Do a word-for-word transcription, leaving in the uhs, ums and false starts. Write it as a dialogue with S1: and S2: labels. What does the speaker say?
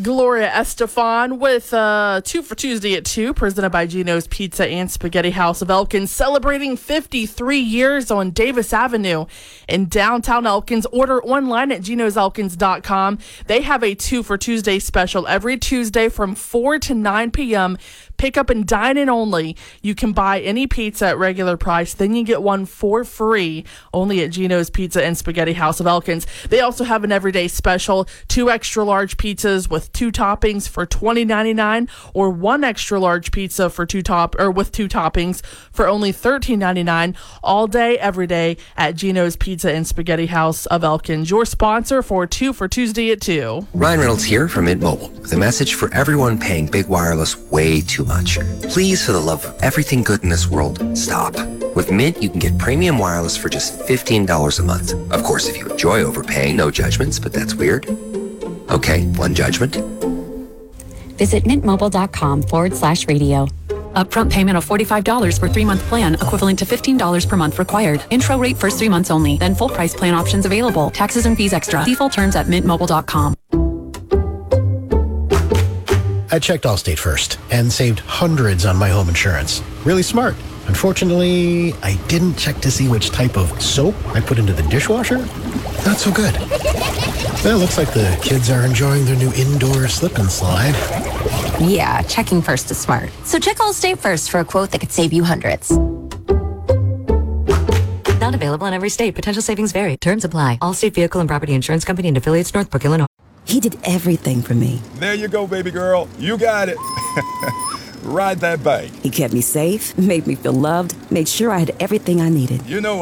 S1: Gloria Estefan with uh, Two for Tuesday at two, presented by Gino's Pizza and Spaghetti House of Elkins, celebrating fifty-three years on Davis Avenue in downtown Elkins. Order online at ginos elkins dot com. They have a Two for Tuesday special every Tuesday from four to nine p.m. Pick up and dine in only. You can buy any pizza at regular price, then you get one for free only at Gino's Pizza and Spaghetti House of Elkins. They also have an everyday special, two extra large pizzas with two toppings for twenty ninety-nine, or one extra large pizza for two top or with two toppings for only thirteen ninety-nine, all day, every day at Gino's Pizza and Spaghetti House of Elkins. Your sponsor for Two for Tuesday at two.
S2: Ryan Reynolds here from Mint Mobile with a message for everyone paying big wireless way too much. Please, for the love of everything good in this world, stop. With Mint, you can get premium wireless for just fifteen dollars a month. Of course, if you enjoy overpaying, no judgments, but that's weird. Okay, one judgment.
S3: Visit mintmobile.com forward slash radio.
S4: Upfront payment of forty-five dollars for three-month plan, equivalent to fifteen dollars per month required. Intro rate first three months only, then full price plan options available. Taxes and fees extra. Default terms at mint mobile dot com.
S5: I checked Allstate first and saved hundreds on my home insurance. Really smart. Unfortunately, I didn't check to see which type of soap I put into the dishwasher. Not so good. Well, looks like the kids are enjoying their new indoor slip and slide.
S6: Yeah, checking first is smart. So check Allstate first for a quote that could save you hundreds.
S7: Not available in every state. Potential savings vary. Terms apply. Allstate Vehicle and Property Insurance Company and affiliates, Northbrook, Illinois.
S8: He did everything for me.
S9: There you go, baby girl. You got it. Ride that bike.
S8: He kept me safe, made me feel loved, made sure I had everything I needed.
S9: You know